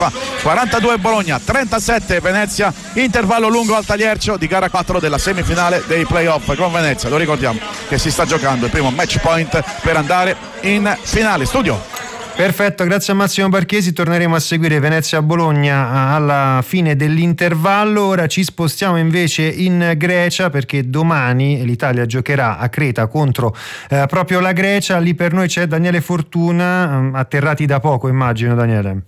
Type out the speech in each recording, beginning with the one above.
42 Bologna, 37 Venezia, intervallo lungo al Tagliercio di gara 4 della semifinale dei playoff con Venezia. Lo ricordiamo che si sta giocando il primo match point per andare in finale. Studio. Perfetto, grazie a Massimo Barchesi. Torneremo a seguire Venezia-Bologna alla fine dell'intervallo. Ora ci spostiamo invece in Grecia, perché domani l'Italia giocherà a Creta contro proprio la Grecia. Lì per noi c'è Daniele Fortuna, atterrati da poco, immagino, Daniele.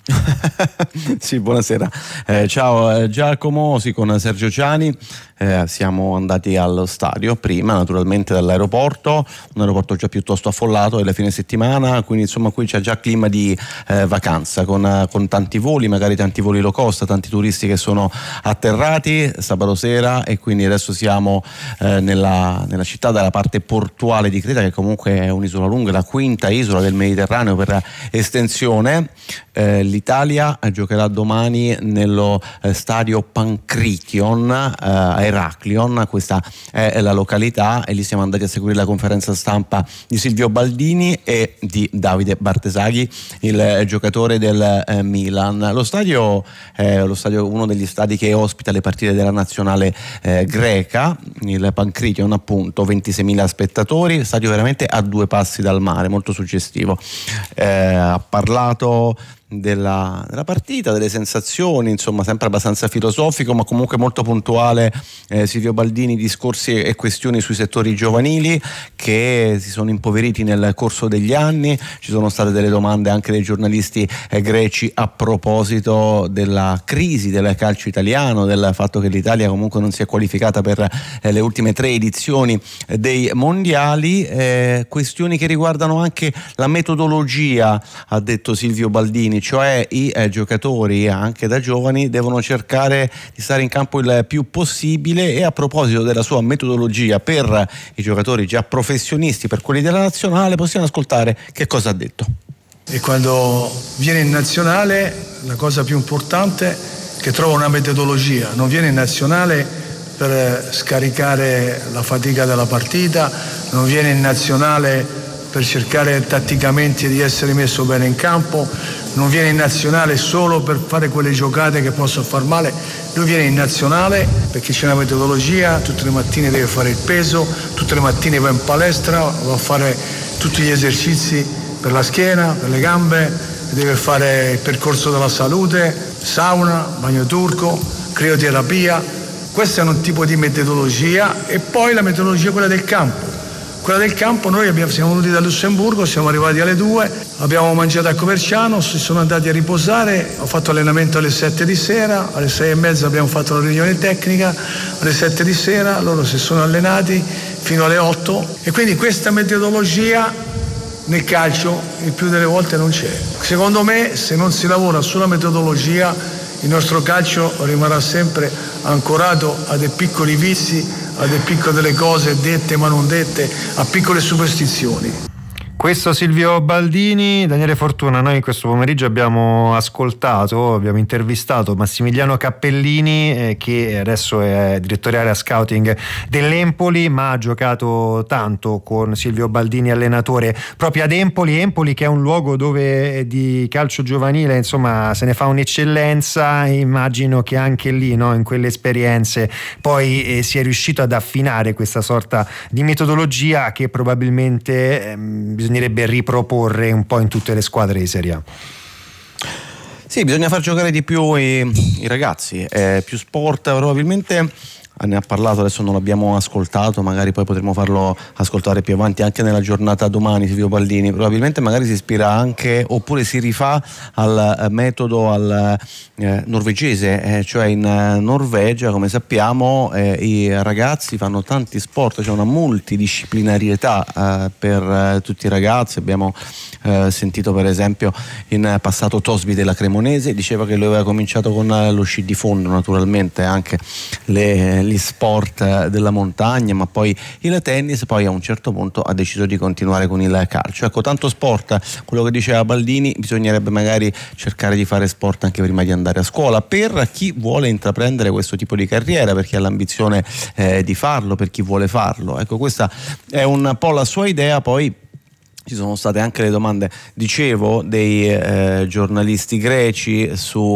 Sì, buonasera. Ciao Giacomo, sì, con Sergio Ciani. Siamo andati allo stadio prima, naturalmente, dall'aeroporto, un aeroporto già piuttosto affollato, è la fine settimana, quindi insomma qui c'è già clima di vacanza con tanti voli, magari tanti voli low cost, tanti turisti che sono atterrati sabato sera, e quindi adesso siamo nella città, dalla parte portuale di Creta, che comunque è un'isola lunga, la quinta isola del Mediterraneo per estensione. L'Italia giocherà domani nello stadio Pankrition a Heraklion, questa è la località, e lì siamo andati a seguire la conferenza stampa di Silvio Baldini e di Davide Bartesaghi, il giocatore del Milan. Lo stadio è uno degli stadi che ospita le partite della nazionale greca, il Pankrition, appunto, 26.000 spettatori, stadio veramente a due passi dal mare, molto suggestivo. Ha parlato della partita, delle sensazioni, insomma sempre abbastanza filosofico, ma comunque molto puntuale Silvio Baldini, discorsi e questioni sui settori giovanili che si sono impoveriti nel corso degli anni. Ci sono state delle domande anche dei giornalisti greci a proposito della crisi del calcio italiano, del fatto che l'Italia comunque non si è qualificata per le ultime 3 edizioni dei mondiali, questioni che riguardano anche la metodologia, ha detto Silvio Baldini, cioè i giocatori anche da giovani devono cercare di stare in campo il più possibile. E a proposito della sua metodologia per i giocatori già professionisti, per quelli della nazionale, possiamo ascoltare che cosa ha detto. E quando viene in nazionale la cosa più importante è che trova una metodologia, non viene in nazionale per scaricare la fatica della partita, non viene in nazionale per cercare tatticamente di essere messo bene in campo, non viene in nazionale solo per fare quelle giocate che possono far male, lui viene in nazionale perché c'è una metodologia, tutte le mattine deve fare il peso, tutte le mattine va in palestra, va a fare tutti gli esercizi per la schiena, per le gambe, deve fare il percorso della salute, sauna, bagno turco, crioterapia. Questo è un tipo di metodologia. E poi la metodologia è quella del campo. Quella del campo, noi siamo venuti da Lussemburgo, siamo arrivati alle 2, abbiamo mangiato a Coverciano, si sono andati a riposare, ho fatto allenamento alle 7 di sera, alle 6:30 abbiamo fatto la riunione tecnica, alle 7 di sera loro si sono allenati fino alle 8, e quindi questa metodologia nel calcio il più delle volte non c'è. Secondo me, se non si lavora sulla metodologia, il nostro calcio rimarrà sempre ancorato a dei piccoli vizi, a delle piccole cose dette ma non dette, a piccole superstizioni. Questo Silvio Baldini. Daniele Fortuna, noi questo pomeriggio abbiamo intervistato Massimiliano Cappellini, che adesso è direttore area scouting dell'Empoli, ma ha giocato tanto con Silvio Baldini allenatore proprio ad Empoli che è un luogo dove di calcio giovanile insomma se ne fa un'eccellenza. Immagino che anche lì, no, in quelle esperienze poi si è riuscito ad affinare questa sorta di metodologia che probabilmente bisognerebbe riproporre un po' in tutte le squadre di Serie A. Sì, bisogna far giocare di più i ragazzi, più sport probabilmente. Ne ha parlato, adesso non l'abbiamo ascoltato, magari poi potremo farlo ascoltare più avanti anche nella giornata domani. Silvio Baldini probabilmente magari si ispira anche, oppure si rifà al metodo norvegese, cioè in Norvegia, come sappiamo, i ragazzi fanno tanti sport, c'è una multidisciplinarietà per tutti i ragazzi. Abbiamo sentito per esempio in passato Tosby della Cremonese, diceva che lui aveva cominciato con lo sci di fondo, naturalmente anche gli sport della montagna, ma poi il tennis, poi a un certo punto ha deciso di continuare con il calcio. Ecco, tanto sport, quello che diceva Baldini, bisognerebbe magari cercare di fare sport anche prima di andare a scuola, per chi vuole intraprendere questo tipo di carriera, per chi ha l'ambizione di farlo, per chi vuole farlo. Ecco, questa è un po' la sua idea. Poi ci sono state anche le domande, dicevo, dei giornalisti greci su